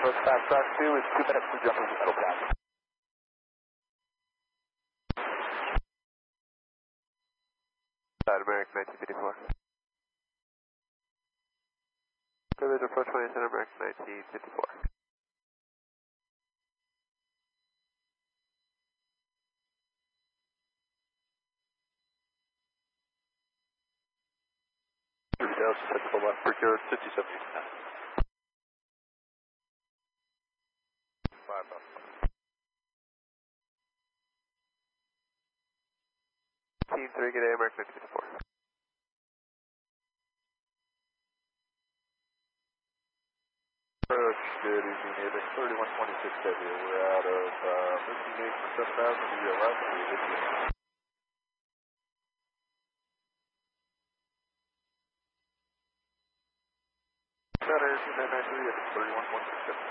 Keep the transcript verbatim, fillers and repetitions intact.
North Fast Cross two is two minutes to jump into middle path. Side American nineteen fifty-four. Privilege approach twenty Center American nineteen fifty-four. Delta Central left procure fifty seventy nine. Five up. Team three, good day, American nineteen fifty-four. Approach, good evening, Nathan. thirty-one twenty-six W. We're out of uh, Mission Gate for seven thousand to your left. Center, two nine nine three at thirty-one twenty-six W.